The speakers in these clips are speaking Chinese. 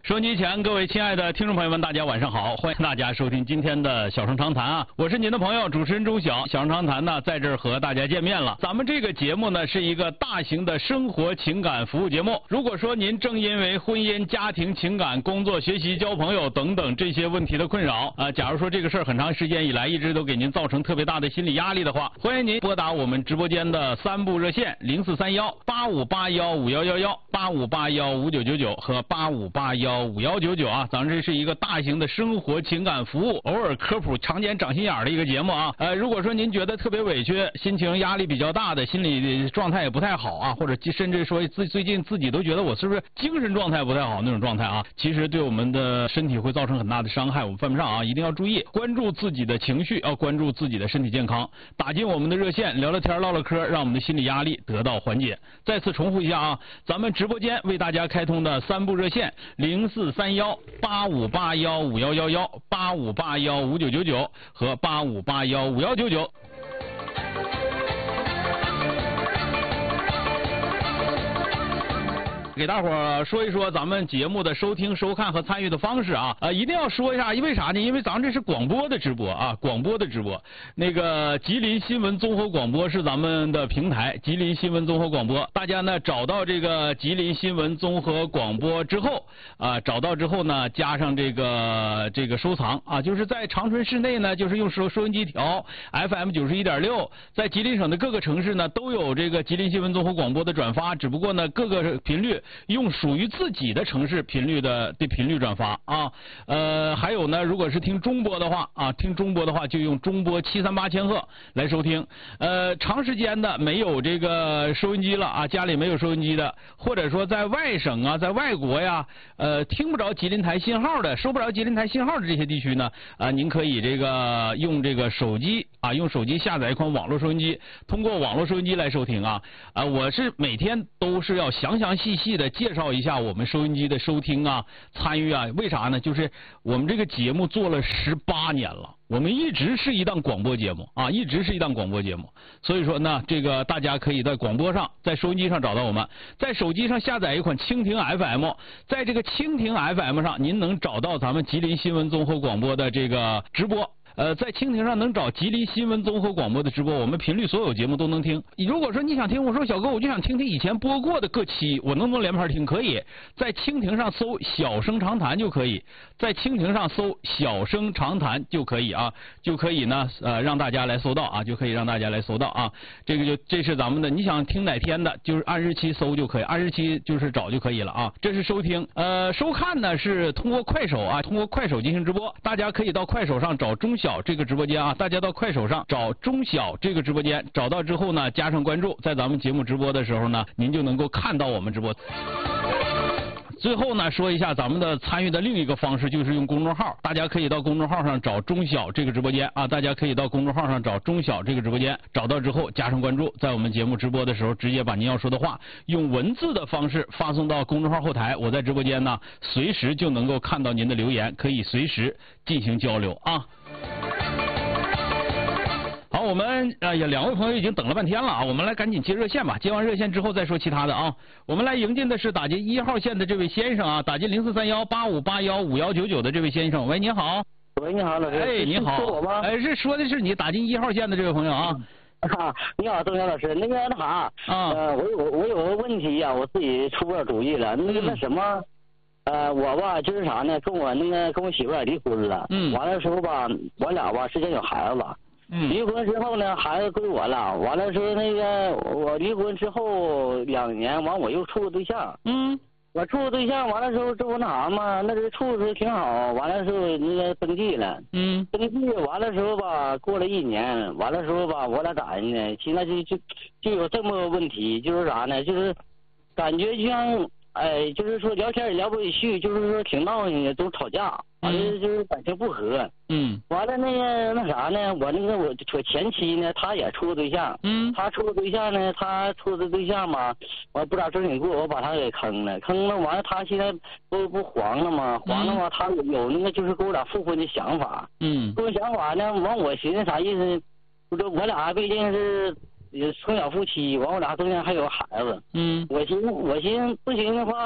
收音机前各位亲爱的听众朋友们，大家晚上好，欢迎大家收听今天的小声长谈啊，我是您的朋友主持人钟晓。小声长谈呢，在这儿和大家见面了。咱们这个节目呢，是一个大型的生活情感服务节目。如果说您正因为婚姻、家庭、情感、工作、学习、交朋友等等这些问题的困扰啊，假如说这个事儿很长时间以来一直都给您造成特别大的心理压力的话，欢迎您拨打我们直播间的3部热线0431-8581-5111、8581-5999和8581-5199啊，咱们这是一个大型的生活情感服务，偶尔科普常见长心眼的一个节目啊。如果说您觉得特别委屈，心情压力比较大的，心理状态也不太好啊，或者甚至说最近自己都觉得我是不是精神状态不太好那种状态啊，其实对我们的身体会造成很大的伤害，我们犯不上啊，一定要注意关注自己的情绪，要关注自己的身体健康，打进我们的热线聊聊天唠唠嗑，让我们的心理压力得到缓解。再次重复一下啊，咱们直播间为大家开通的3部热线0431-8581-5111、8581-5999和8581-5199。给大伙儿说一说咱们节目的收听、收看和参与的方式啊，一定要说一下，因为啥呢？因为咱们这是广播的直播啊，广播的直播。那个吉林新闻综合广播是咱们的平台，吉林新闻综合广播。大家呢找到这个吉林新闻综合广播之后啊，找到之后呢，加上这个收藏啊，就是在长春市内呢，就是用收音机调 FM 91.6，在吉林省的各个城市呢都有这个吉林新闻综合广播的转发，只不过呢各个频率用属于自己的城市频率的频率转发啊，还有呢，如果是听中波的话啊，听中波的话就用中波738千赫来收听。长时间的没有这个收音机了啊，家里没有收音机的，或者说在外省啊，在外国呀，听不着吉林台信号的，收不着吉林台信号的这些地区呢，您可以这个用这个手机啊，用手机下载一款网络收音机，通过网络收音机来收听啊。我是每天都是要详细的介绍一下我们收音机的收听啊、参与啊，为啥呢？就是我们这个节目做了18年了，我们一直是一档广播节目啊，一直是一档广播节目。所以说呢，这个大家可以在广播上、在收音机上找到我们，在手机上下载一款蜻蜓 FM， 在这个蜻蜓 FM 上，您能找到咱们吉林新闻综合广播的这个直播。在蜻蜓上能找吉林新闻综合广播的直播，我们频率所有节目都能听。如果说你想听，我说小哥，我就想听听以前播过的各期，我能不能连盘听？可以，在蜻蜓上搜小声长谈就可以，在蜻蜓上搜小声长谈就可以啊，就可以呢让大家来搜到啊，就可以让大家来搜到啊。这是咱们的，你想听哪天的，就是按日期搜就可以，按日期就是找就可以了啊。这是收听，收看呢是通过快手啊，通过快手进行直播，大家可以到快手上找钟晓这个直播间啊，大家到快手上找钟晓这个直播间，找到之后呢，加上关注，在咱们节目直播的时候呢，您就能够看到我们直播。最后呢，说一下咱们的参与的另一个方式，就是用公众号，大家可以到公众号上找钟晓这个直播间啊，大家可以到公众号上找钟晓这个直播间，找到之后加上关注，在我们节目直播的时候，直接把您要说的话用文字的方式发送到公众号后台，我在直播间呢，随时就能够看到您的留言，可以随时进行交流啊。好，我们2位朋友已经等了半天了啊，我们来赶紧接热线吧，接完热线之后再说其他的啊。我们来迎进的是打进1号线的这位先生啊，打进0431-8581-5199的这位先生。喂，你好。 喂，你好，老师。 哎，你好。 是我吗？ 是说的是你打进1号线的这位朋友啊。 你好，钟晓老师。那啥我有个问题呀，我自己出不了主意了。那什么。我吧就是啥呢？跟我媳妇俩离婚了。完了之后吧，我俩吧之间有孩子了。离婚之后呢，孩子归我了。完了说我离婚之后2年，完我又处个对象。我处个对象，完了之后这不啥嘛？那是处的挺好。完了之后登记了。登记完了之后吧，过了1年，完了之后吧，我俩咋的呢？现在就有这么个问题，就是啥呢？就是感觉就像。就是说聊天也聊不下去，就是说挺闹腾的，都吵架，完了就是感情不和。完了那啥呢？我前妻呢，她也处个对象。她处个对象呢，她处的对象嘛，我不咋正经过，我把她给坑了。完了，她现在不黄了吗？黄了吗？她有就是跟我俩复婚的想法。复婚想法呢，完我寻思啥意思呢？不是我俩毕竟是。从小夫妻，完我俩中间还有孩子。我寻思不行的话，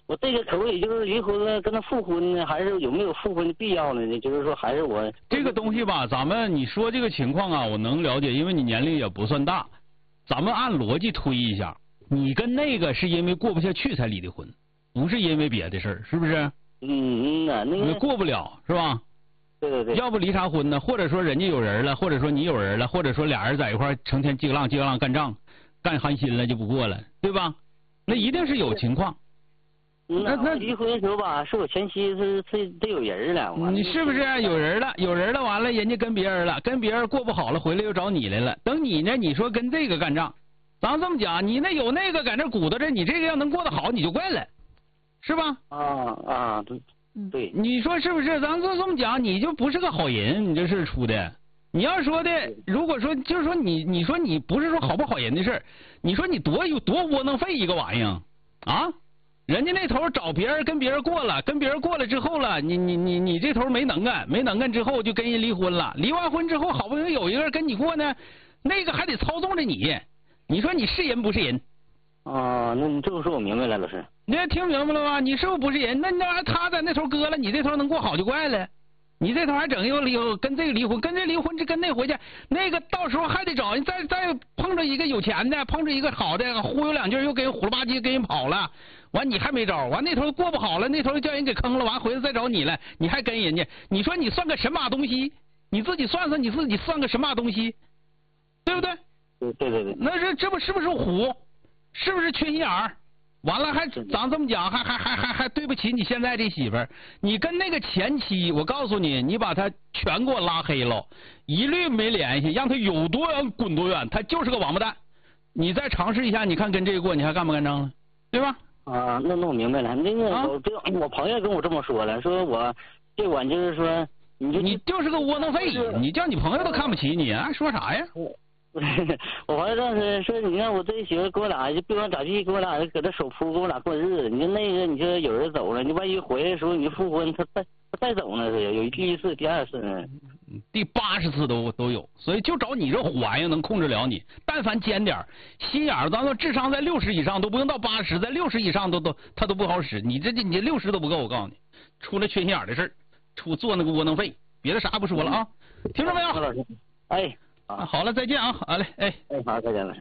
我这个可不可以就是离婚了跟他复婚呢？还是有没有复婚的必要呢？就是说还是我这个东西吧，咱们你说这个情况啊，我能了解，因为你年龄也不算大。咱们按逻辑推一下，你跟那个是因为过不下去才离的婚，不是因为别的事儿，是不是？ 那个过不了是吧？ 对对对。 要不离啥婚呢？或者说人家有人了，或者说你有人了，或者说俩人在一块成天接个浪干仗，干寒心了就不过了，对吧？那一定是有情况。 那离婚的时候吧，是我前妻是得有人了。 你是不是有人了？完了，人家跟别人了，跟别人过不好了，回来又找你来了。等你呢，你说跟这个干仗，咱这么讲，你那有那个在那鼓捣着，你这个要能过得好，你就怪了，是吧？ 对。 你说是不是？咱就这么讲，你就不是个好人，你这事出的。你要说的，如果说就是说你说你不是说好不好人的事，你说你多窝囊废一个玩意儿啊！人家那头找别人跟别人过了之后了，你这头没能干之后就跟人离婚了，离完婚之后好不容易有一个人跟你过呢，那个还得操纵着你，你说你是人不是人？ 那你这么说我明白了，老师。 你听明白了吗？你是不是人？那玩意儿他在那头割了，你这头能过好就怪了。你这头还整一个离婚，跟这个离婚，跟这离婚就跟那回去，那个到时候还得找人再碰着一个有钱的，碰着一个好的，忽悠两句又给人虎了吧唧跟人跑了。完你还没招，完那头过不好了，那头叫人给坑了，完回来再找你了，你还跟人家，你说你算个神马东西？你自己算算，你自己算个神马东西，对不对？ 对。 那这不是不是虎？是不是缺心眼儿？完了还咱这么讲，还对不起你现在这媳妇儿。你跟那个前妻，我告诉你，你把他全给我拉黑了，一律没联系，让他有多远滚多远，他就是个王八蛋。你再尝试一下，你看跟这个过，你还干不干仗了？对吧？ 那我明白了。那个我朋友跟我这么说了，说我这管就是说你就是个窝囊废，你叫你朋友都看不起你啊，说啥呀？ 我朋友当时说，你看我这媳妇给我俩就别管咋地，给我俩搁这手扑，给我俩过日子。你说那个，你说有人走了，你万一回来的时候你就复婚，他再走呢？是有第一次、第二次呢， 第80次都有。所以就找你这虎玩意能控制了你。但凡尖点心眼儿，咱说智商在60以上都不用到80，在60以上他都不好使。你60都不够，我告诉你，出来缺心眼的事儿，做那个窝囊废，别的啥也不说了啊，听着没有？ 老师，哎。 好了，再见啊！好嘞， 好，再见了。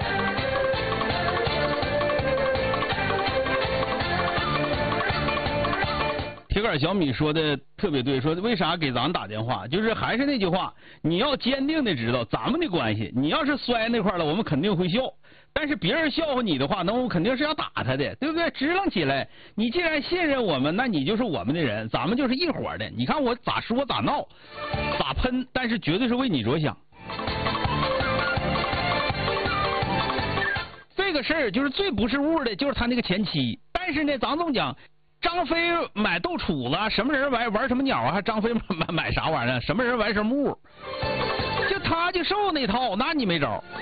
铁杆小米说的特别对，说为啥给咱打电话？就是还是那句话，你要坚定的知道咱们的关系。你要是摔那块了，我们肯定会笑；但是别人笑话你的话，那我们肯定是要打他的，对不对？支棱起来，你既然信任我们，那你就是我们的人，咱们就是一伙的。你看我咋说咋闹，咋喷，但是绝对是为你着想。这个事儿就是最不是物的，就是他那个前妻。但是呢，咱这么讲，张飞买豆杵子，什么人玩什么鸟啊？还张飞买啥玩意儿？什么人玩什么物？就他就受那套，那你没招。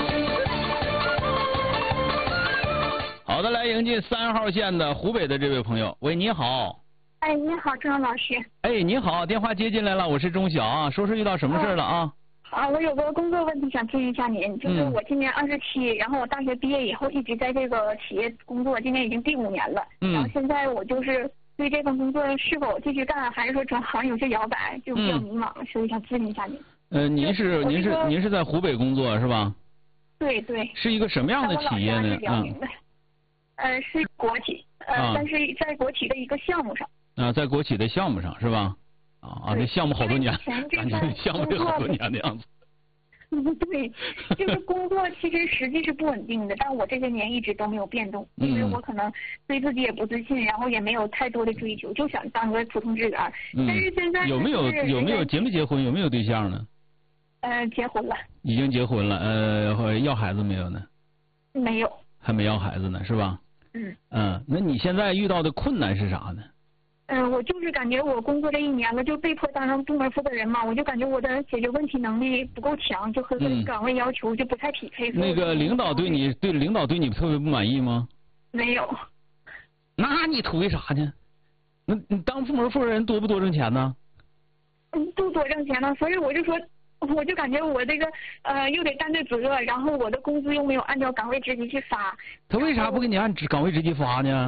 好的，来迎进3号线的湖北的这位朋友。喂，你好。 哎，你好，郑老师。 哎，你好，电话接进来了，我是钟晓啊，说遇到什么事了啊？ 我有个工作问题想咨询一下您，就是我今年27，然后我大学毕业以后一直在这个企业工作，今年已经第5年了。然后现在我就是对这份工作是否继续干，还是说转行有些摇摆，就比较迷茫，所以想咨询一下您。 您是在湖北工作是吧？ 对对。 是一个什么样的企业呢？ 是国企，但是在国企的一个项目上。 在国企的项目上是吧？这项目好多年，感觉项目有好多年的样子。 对，就是工作其实实际是不稳定的，但我这些年一直都没有变动，因为我可能对自己也不自信，然后也没有太多的追求，就想当个普通职员。但是现在有没有结没结婚？有没有对象呢？ 结婚了。 已经结婚了，要孩子没有呢？ 没有。 还没要孩子呢，是吧？那你现在遇到的困难是啥呢？ 我就是感觉我工作这1年了，就被迫当上部门负责人嘛，我就感觉我的解决问题能力不够强，就和岗位要求就不太匹配。 那个领导对你特别不满意吗？ 没有。 那你图为啥呢？那你当部门负责人多不多挣钱呢？ 不多挣钱呢，所以我就说，我就感觉我这个又得担着责，然后我的工资又没有按照岗位职级去发。 他为啥不给你按岗位职级发呢？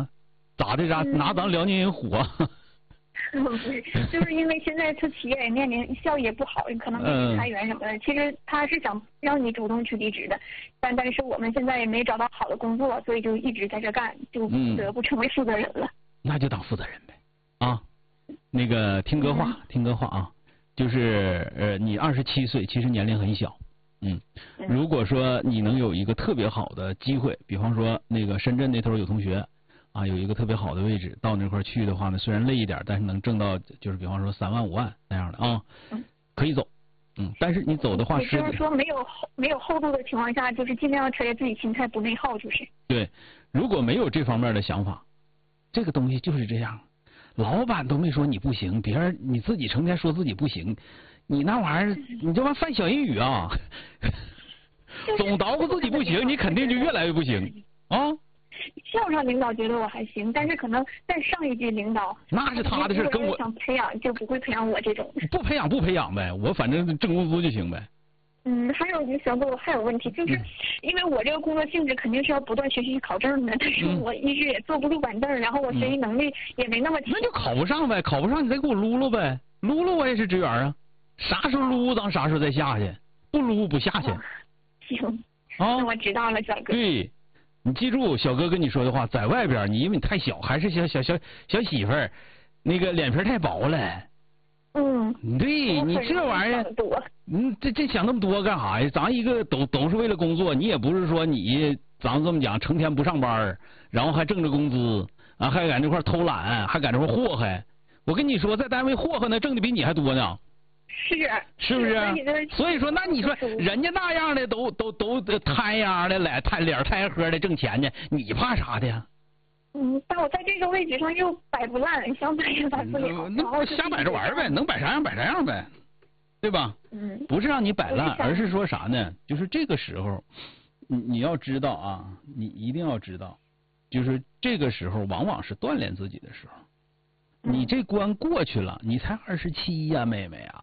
咋的？拿咱辽宁人火？ 不是，就是因为现在他企业也面临效益也不好，可能面临裁员什么的。其实他是想让你主动去离职的，但是我们现在也没找到好的工作，所以就一直在这干，就不得不成为负责人了。 那就当负责人呗，啊，那个听哥话，听哥话啊，就是你27岁，其实年龄很小，如果说你能有一个特别好的机会，比方说那个深圳那头有同学。啊，有一个特别好的位置，到那块去的话呢，虽然累一点，但是能挣到，就是比方说3万5万那样的啊，可以走，但是你走的话是， 就是说没有后路的情况下，就是尽量揣着自己心态，不内耗，就是。 对，如果没有这方面的想法，这个东西就是这样，老板都没说你不行，别人你自己成天说自己不行，你那玩意儿，你这玩意犯小阴语啊，总捣鼓自己不行，你肯定就越来越不行啊。 校上领导觉得我还行，但是可能在上一级领导那是他的事，跟我想培养就不会培养我这种。 不培养呗，我反正挣工资就行呗。 还有一个小哥，我还有问题，就是因为我这个工作性质肯定是要不断学习考证的，但是我一直也坐不住板凳，然后我学习能力也没那么强。 那就考不上呗，考不上你再给我撸撸呗，撸撸我也是职员啊，啥时候撸咱啥时候再下去，不撸不下去。 行，那我知道了，小哥。 对。你记住小哥跟你说的话，在外边你因为你太小，还是小媳妇儿，那个脸皮太薄了。对你这玩意儿，这想那么多干啥呀？咱一个都是为了工作，你也不是说咱们这么讲，成天不上班，然后还挣着工资啊，还在那块偷懒，还在那块祸害。我跟你说，在单位祸害呢，挣的比你还多呢。是不是？所以说，那你说人家那样的都摊样的来，脸太喝的挣钱呢，你怕啥的呀？ 但我在这个位置上又摆不烂，想摆也摆不了。 那瞎摆着玩呗，能摆啥样摆啥样呗，对吧？不是让你摆烂，而是说啥呢？就是这个时候，你要知道啊，你一定要知道，就是这个时候往往是锻炼自己的时候。你这关过去了，你才27呀，妹妹啊。